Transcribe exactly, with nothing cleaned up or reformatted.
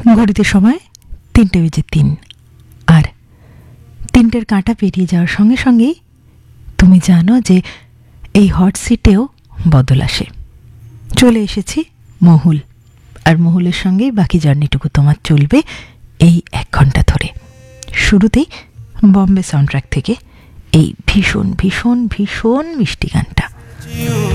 ঘড়িতে সময় তিনটে বেজে তিন, আর তিনটের কাঁটা পেরিয়ে যাওয়ার সঙ্গে সঙ্গেই তুমি জানো যে এই হট সিটেও বদল আসে। চলে এসেছি মহুল, আর মহুলের সঙ্গেই বাকি জার্নিটুকু তোমার চলবে এই এক ঘন্টা ধরে। শুরুতেই বম্বে সাউন্ডট্র্যাক থেকে এই ভীষণ ভীষণ ভীষণ মিষ্টি গানটা।